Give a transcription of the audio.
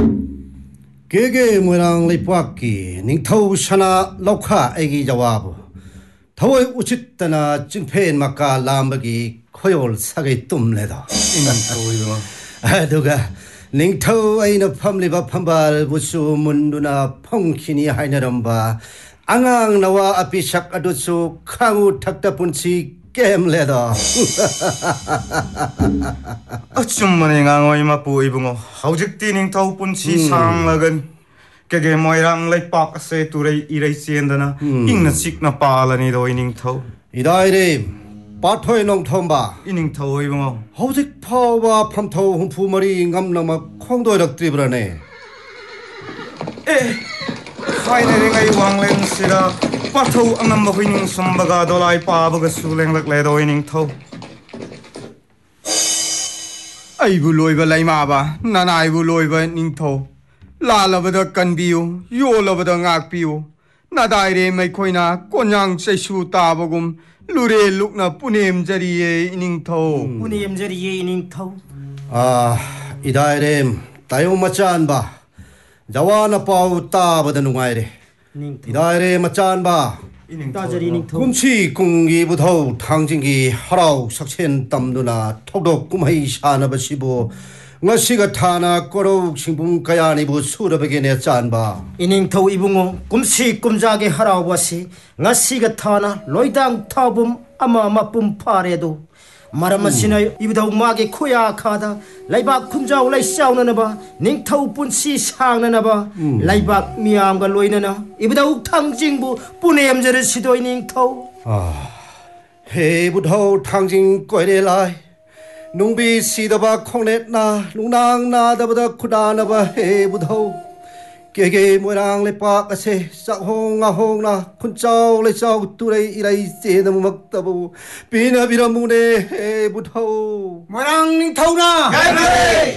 Kege moirang leipwaki ningthau sana lokha egi jawabu thawai uchitana chingphen maka lambagi khoyol sagai tumleda inang thawiba aduga ningthau aina phamliba phambal busu munduna phongkhini hainaramba angang nawa apisak adusu khangu thakta punchi 겜레다 achumani ngangoi mapu ibungo haujik tining thau punchi sanglagan kege moirang leipak ase turei irei chendana ingna sikna palani do ining thau 이다이리 빠토이 농톰바 ining thau ibungo 하우직 파와 팜토 hum푸머리 감나마 콩도이락 드리브라네 finally ngai wanglen sira pathau angam bohining sombaga dolai pabaga suleng lak le do ining thau ai bu loiba laima ba nanai bu loiba ning thau la labada kanbiu yo labada ngak piu na dai re mai khoina konyang chaisu ta bagum lure lukna punem jariye ining thau punem jariye ining thau 이다이리 따요 마찬바 자와나 파우 따바다 누가이레 이다이리 마찬바 따저리 이닝 thau 꿈치 궁기부터 탕진기 하라우 석첸 땀누나 톡톡 꿈하이 샤나바시부 ngasiga thana korok singpung kayani bu surabagene chanba ining thau ibungo kumsi kumjage harawasi ngasiga thana loidang thabum ama mapum pharedo maramasina ibdau mage khoya khada laibak khunjau lai saunanaba ningthau punsi sangnanaba laibak miamga loinana ibdau thangjingbu punemjere sidoi ningthau 해부터 탕진 꼴레라이 농비 시다바 콩넷나 룽낭 나다보다 쿠다나바 해부터 깨게 모랑 레빠까세 싹홍아홍나 쿤짜오 레짜오 뚜레이 이라이 세나무 막다보 비나비라 무네 해부터 marang ning thau na